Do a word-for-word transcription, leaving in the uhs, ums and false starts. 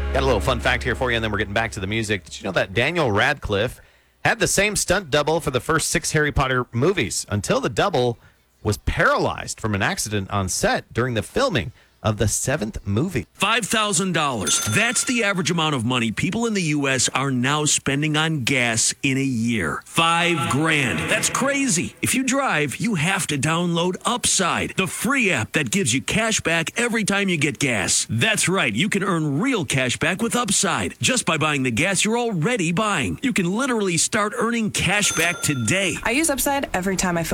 Got a little fun fact here for you, and then we're getting back to the music. Did you know that Daniel Radcliffe had the same stunt double for the first six Harry Potter movies until the double was paralyzed from an accident on set during the filming of the seventh movie? five thousand dollars. That's the average amount of money people in the U S are now spending on gas in a year. Five grand. That's crazy. If you drive, you have to download Upside, the free app that gives you cash back every time you get gas. That's right. You can earn real cash back with Upside just by buying the gas you're already buying. You can literally start earning cash back today. I use Upside every time I fill